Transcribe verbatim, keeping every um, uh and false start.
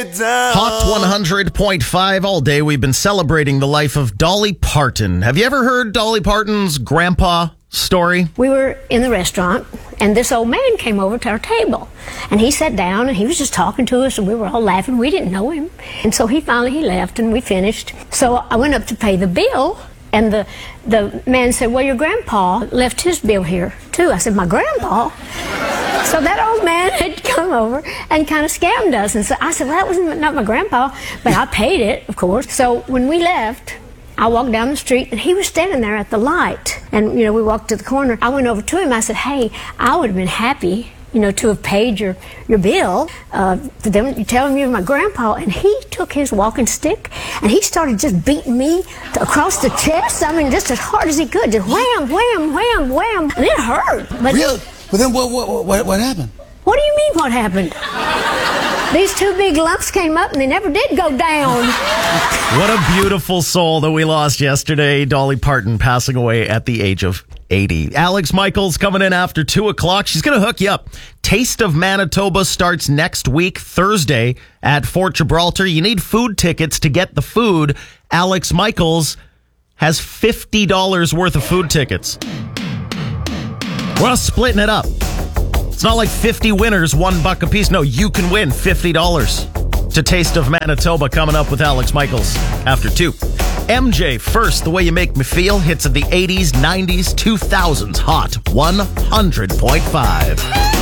it down. Hot one hundred point five all day. We've been celebrating the life of Dolly Parton. Have you ever heard Dolly Parton's grandpa story? We were in the restaurant, and this old man came over to our table. And he sat down, and he was just talking to us, and we were all laughing. We didn't know him. And so he finally he left, and we finished. So I went up to pay the bill, and the, the man said, well, your grandpa left his bill here, too. I said, my grandpa? So that old man had come over and kind of scammed us. And so I said, well, that was not my grandpa, but I paid it, of course. So when we left, I walked down the street, and he was standing there at the light. And, you know, we walked to the corner. I went over to him. I said, hey, I would have been happy, you know, to have paid your, your bill. Uh, for them, you tell him you're my grandpa. And he took his walking stick, and he started just beating me to, across the chest. I mean, just as hard as he could. Just wham, wham, wham, wham. And it hurt. But Really? Well, then what, what, what, what happened? what do you mean what happened? These two big lumps came up, and they never did go down. What a beautiful soul that we lost yesterday. Dolly Parton passing away at the age of eighty. Alex Michaels coming in after two o'clock. She's going to hook you up. Taste of Manitoba starts next week, Thursday, at Fort Gibraltar. You need food tickets to get the food. Alex Michaels has fifty dollars worth of food tickets. We're not splitting it up. It's not like fifty winners, one buck a piece. No, you can win fifty dollars to Taste of Manitoba coming up with Alex Michaels after two. M J first, The Way You Make Me Feel, hits of the eighties, nineties, two thousands, hot one hundred point five.